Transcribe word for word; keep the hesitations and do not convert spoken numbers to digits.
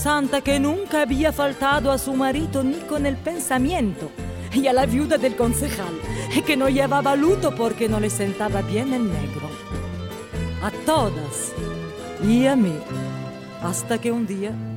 santa que nunca había faltado a su marido ni con el pensamiento, y a la viuda del concejal, que no llevaba luto porque no le sentaba bien el negro. A todas y a mí, hasta que un día